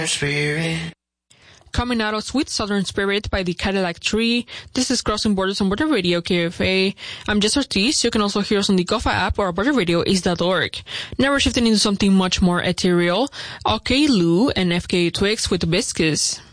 Southern Spirit. Coming out of Sweet Southern Spirit by the Cadillac Tree. This is Crossing Borders on Border Radio, KFA. I'm Jess Ortiz. You can also hear us on the GOFA app or borderradio.org. Now we're shifting into something much more ethereal. OK Lou and FKA Twigs with Hibiscus.